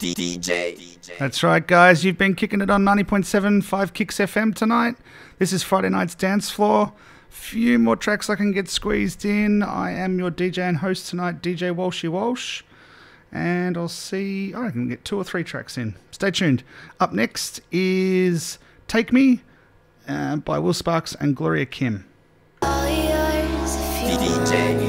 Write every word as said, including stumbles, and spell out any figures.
D J. That's right, guys. You've been kicking it on ninety point seven five Kicks F M tonight. This is Friday Night's Dance Floor. Few more tracks I can get squeezed in. I am your D J and host tonight, D J Walshy Walsh. And I'll see... Oh, I can get two or three tracks in. Stay tuned. Up next is Take Me uh, by Will Sparks and Gloria Kim. D J.